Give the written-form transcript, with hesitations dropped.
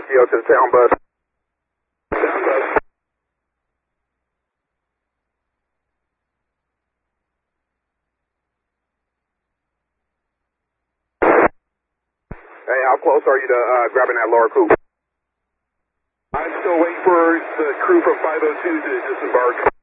CO to the town bus. Town bus. Hey, how close are you to grabbing that lower coupe? I'm still waiting for the crew from 502 to disembark.